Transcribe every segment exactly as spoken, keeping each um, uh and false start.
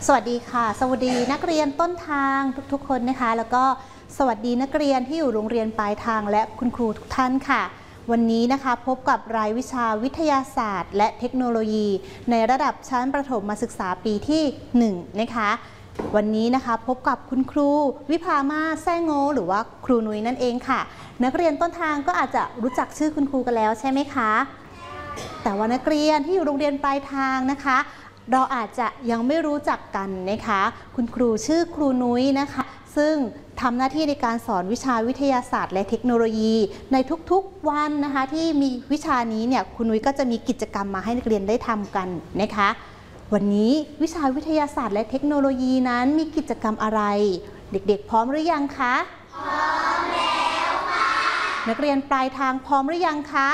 สวัสดีค่ะสวัสดีนักเรียนต้นทางทุกๆคนนะคะแล้วก็สวัสดีนักเรียนที่อยู่โรงเรียนปลายทางและคุณครูทุกท่านค่ะวันนี้นะคะพบกับรายวิชาวิทยาศาสตร์และเทคโนโลยีในระดับชั้นประถมศึกษาปีที่หนึ่งนะคะวันนี้นะคะพบกับคุณครูวิภามาแซ่โงหรือว่าครูนุ้ยนั่นเองค่ะนักเรียนต้นทางก็อาจจะรู้จักชื่อคุณครูกันแล้วใช่ไหมคะแต่ว่านักเรียนที่อยู่โรงเรียนปลายทางนะคะเราอาจจะยังไม่รู้จักกันนะคะคุณครูชื่อครูนุ้ยนะคะซึ่งทำหน้าที่ในการสอนวิชาวิทยาศาสตร์และเทคโนโลยีในทุกๆวันนะคะที่มีวิชานี้เนี่ยครูนุ้ยก็จะมีกิจกรรมมาให้นักเรียนได้ทำกันนะคะวันนี้วิชาวิทยาศาสตร์และเทคโนโลยีนั้นมีกิจกรรมอะไรเด็กๆพร้อมหรือยังคะพร้อมแล้วค่ะนักเรียนปลายทางพร้อมหรือยังคะ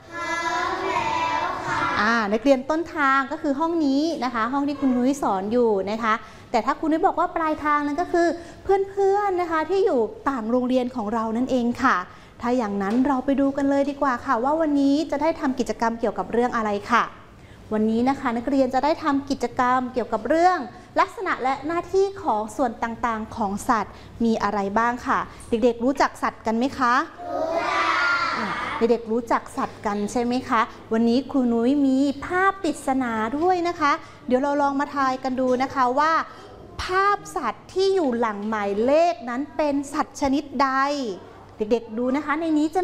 นักเรียนต้นทางก็คือห้องนี้นะคะห้องที่คุณนุ้ยสอนอยู่นะคะแต่ถ้าคุณนุ้ยบอกว่าปลายทางนั้นก็คือเพื่อนๆนะคะที่อยู่ต่างโรงเรียนของเรานั่นเองค่ะถ้าอย่างนั้นเราไปดูกันเลยดีกว่าค่ะว่าวันนี้จะได้ทำกิจกรรมเกี่ยวกับเรื่องอะไรค่ะวันนี้นะคะนักเรียนจะได้ทำกิจกรรมเกี่ยวกับเรื่องลักษณะและหน้าที่ของส่วนต่างๆของสัตว์มีอะไรบ้างค่ะเด็กๆรู้จักสัตว์กันไหมคะรู้จักเด็กๆรู้จักสัตว์กันใช่ไหมคะวันนี้ครูนุ้ยมีภาพปริศนาด้วยนะคะเดี๋ยวเราลองมาทายกันดูนะคะว่าภาพสัตว์ที่อยู่หลังหมายเลขนั้นเป็นสัตว์ชนิดใดเด็กๆดูนะคะในนี้จะ